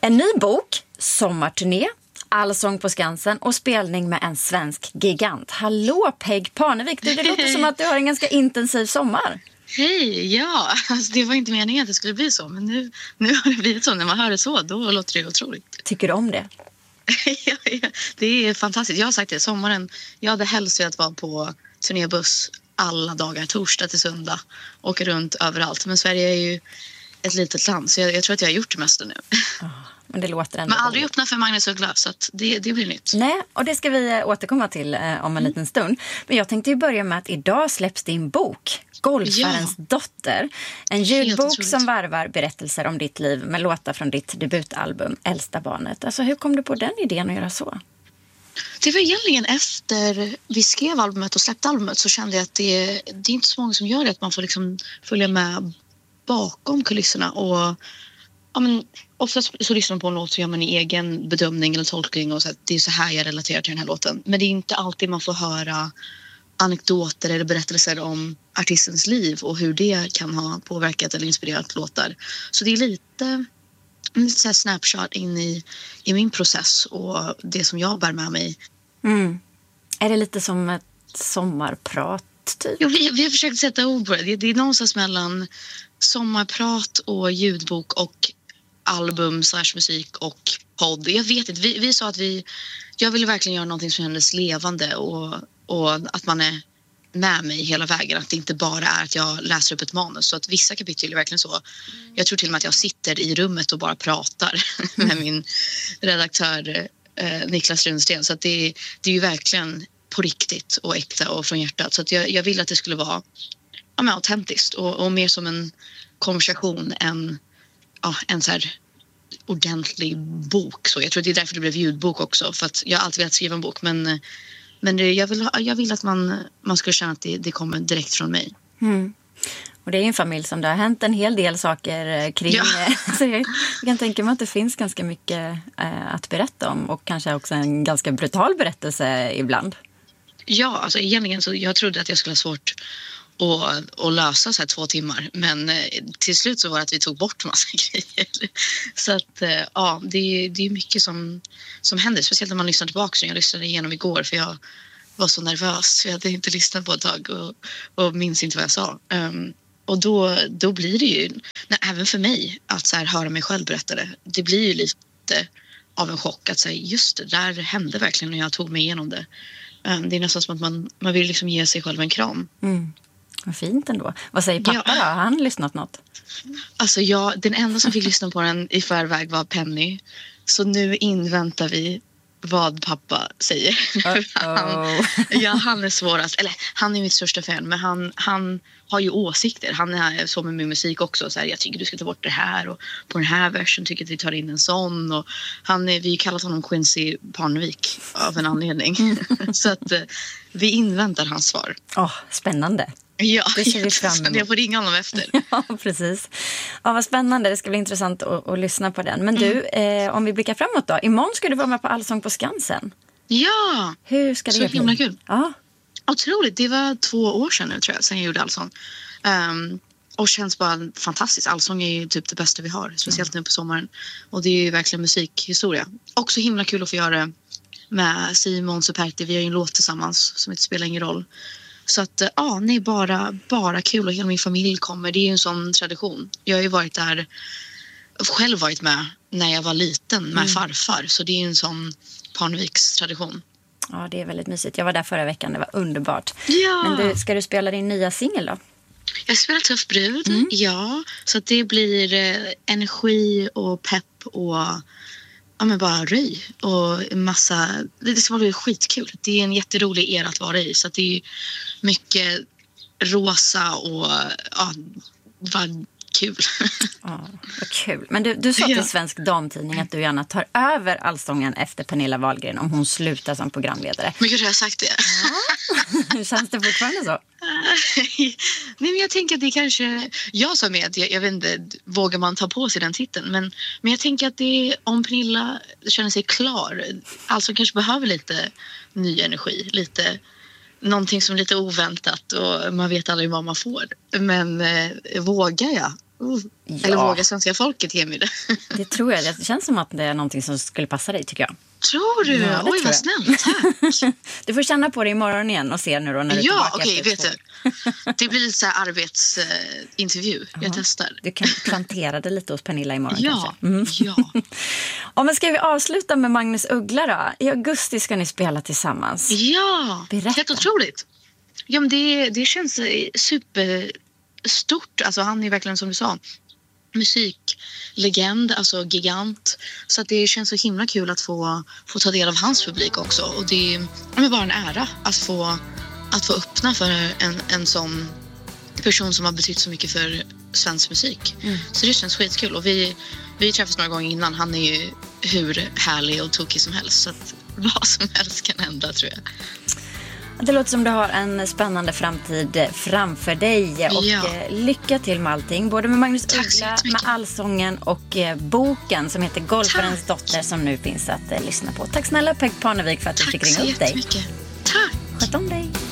En ny bok, sommarturné, Allsång på Skansen och spelning med en svensk gigant. Hallå Peg Parnevik, det låter som att du har en ganska intensiv sommar. Hej, ja, alltså det var inte meningen att det skulle bli så, men nu har det blivit så. När man hör det så, då låter det otroligt. Tycker du om det? Ja, det är fantastiskt. Jag har sagt det, sommaren, jag hade helst velat vara på turnébuss alla dagar, torsdag till söndag, åka runt överallt. Men Sverige är ju ett litet land, så jag tror att jag har gjort det mesta nu. Men det låter ändå. Men aldrig öppna för Magnus Uggla, så att det blir nytt. Nej, och det ska vi återkomma till om en liten stund. Men jag tänkte ju börja med att idag släpps din bok, Golfarens dotter. En ljudbok som varvar berättelser om ditt liv med låtar från ditt debutalbum Äldsta barnet. Alltså hur kom du på den idén att göra så? Det var egentligen efter vi skrev albumet och släppte albumet, så kände jag att det är inte så många som gör det. Att man får liksom följa med bakom kulisserna. Och ja, men oftast så lyssnar man på en låt så gör man en egen bedömning eller tolkning. Och så att det är så här jag relaterar till den här låten. Men det är inte alltid man får höra anekdoter eller berättelser om artistens liv och hur det kan ha påverkat eller inspirerat låtar. Så det är lite så här snapshot in i min process och det som jag bär med mig. Är det lite som ett sommarprat typ? Ja, vi har försökt sätta ord på det. Det är någonstans mellan sommarprat och ljudbok och album / musik och podd. Jag vet inte, vi sa att jag ville verkligen göra någonting som kändes levande och att man är med mig hela vägen. Att det inte bara är att jag läser upp ett manus. Så att vissa kapitel är verkligen så. Jag tror till och med att jag sitter i rummet och bara pratar med min redaktör Niklas Runsten. Så att det är ju verkligen på riktigt och äkta och från hjärtat. Så att jag vill att det skulle vara autentiskt och mer som en konversation än en så här ordentlig bok. Så jag tror att det är därför det blev ljudbok också. För att jag har alltid velat skriva en bok, men jag vill att man ska känna att det kommer direkt från mig. Och det är en familj som det har hänt en hel del saker kring. Ja. Så jag kan tänka mig att det finns ganska mycket att berätta om. Och kanske också en ganska brutal berättelse ibland. Ja, alltså egentligen så jag trodde att jag skulle ha svårt att lösa så här 2 timmar. Men till slut så var det att vi tog bort massa grejer. Så att det är mycket som händer. Speciellt när man lyssnar tillbaka. Jag lyssnade igenom igår för jag var så nervös. Jag hade inte lyssnat på ett tag och minns inte vad jag sa. Och då blir det ju, även för mig, att så här, höra mig själv berätta det. Det blir ju lite av en chock att säga just det där hände verkligen när jag tog mig igenom det. Det är nästan som att man vill liksom ge sig själv en kram. Vad fint ändå. Vad säger pappa då? Har han lyssnat något? Alltså den enda som fick lyssna på den i förväg var Penny. Så nu inväntar vi vad pappa säger. Han är svårast. Eller han är mitt största fan. Men han har ju åsikter. Han är så med min musik också. Så här, jag tycker du ska ta bort det här. Och på den här versen tycker jag att vi tar in en sån. Och vi kallar honom Quincy Parnevik av en anledning. Så att vi inväntar hans svar. Spännande. Ja, det ser vi fram emot. Jag får ringa honom efter. Ja, precis. Ja, vad spännande. Det ska bli intressant att lyssna på den. Men du, om vi blickar framåt då. Imorgon ska du vara med på Allsång på Skansen. Ja! Hur ska det bli? Så himla kul. Ja. Otroligt. Det var 2 år sedan nu tror jag, sen jag gjorde Allsång. Och känns bara fantastiskt. Allsång är ju typ det bästa vi har. Speciellt nu på sommaren. Och det är ju verkligen musikhistoria. Också himla kul att få göra det med Simon Superti. Vi har ju en låt tillsammans som inte spelar ingen roll. Så att nej, bara kul och hela min familj kommer. Det är ju en sån tradition. Jag har ju själv varit med när jag var liten med farfar. Så det är ju en sån Parneviks tradition. Ja, det är väldigt mysigt. Jag var där förra veckan, det var underbart. Ja. Men ska du spela din nya singel då? Jag spelar Tuff brud, ja. Så att det blir energi och pepp och men bara röj och massa. Det ska bli skitkul. Det är en jätterolig era att vara i. Så att det är mycket rosa och vad kul. Vad kul. Men du sa till Svensk Damtidning att du gärna tar över Allsången efter Pernilla Wahlgren om hon slutar som programledare. Men gud, har jag sagt det? Ja. Känns det fortfarande så? Nej, men jag tänker att det kanske. Jag sa med att jag vet inte, vågar man ta på sig den titeln. Men jag tänker att det om Pernilla känner sig klar. Alltså kanske behöver lite ny energi. Lite någonting som är lite oväntat och man vet aldrig vad man får. Men vågar jag Eller vågar svenska folket ge mig det? Det tror jag. Det känns som att det är någonting som skulle passa dig, tycker jag. Tror du? Ja, oj, vad snällt. Tack. Du får känna på det imorgon igen och se nu då när du är tillbaka. Okej, vet du. Det blir lite så här arbetsintervju. Jag testar. Du kan plantera det lite hos Pernilla imorgon kanske. Ja. Men ska vi avsluta med Magnus Uggla då? I augusti ska ni spela tillsammans. Ja, berätta. Helt otroligt. Ja, men det känns superstort. Alltså han är verkligen, som du sa, musiklegend, alltså gigant. Så att det känns så himla kul att få ta del av hans publik också. Och det är bara en ära att få öppna för en sån person som har betytt så mycket för svensk musik. Så det känns skitkul. Och vi träffades några gånger innan. Han är ju hur härlig och tokig som helst. Så att vad som helst kan hända, tror jag. Det låter som du har en spännande framtid framför dig. Och lycka till med allting. Både med Magnus Uggla, med allsången och boken som heter Golfarens dotter, som nu finns att lyssna på. Tack snälla Peg Parnevik för att du fick ringa upp dig. Tack så jättemycket. Tack. Sköt om dig.